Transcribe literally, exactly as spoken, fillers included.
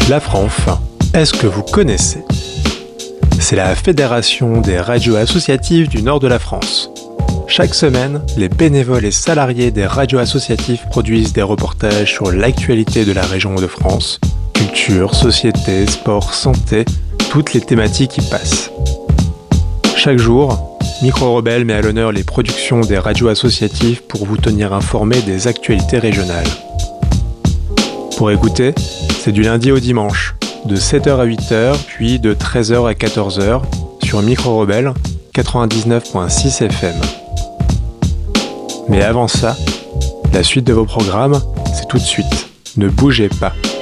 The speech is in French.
La Franf, est-ce que vous connaissez ? C'est la Fédération des radios associatives du nord de la France. Chaque semaine, les bénévoles et salariés des radios associatives produisent des reportages sur l'actualité de la région de France, culture, société, sport, santé, toutes les thématiques y passent. Chaque jour, Micro Rebelle met à l'honneur les productions des radios associatives pour vous tenir informés des actualités régionales. Pour écouter, c'est du lundi au dimanche, de sept heures à huit heures, puis de treize heures à quatorze heures, sur Micro Rebelle quatre-vingt-dix-neuf virgule six F M. Mais avant ça, la suite de vos programmes, c'est tout de suite. Ne bougez pas.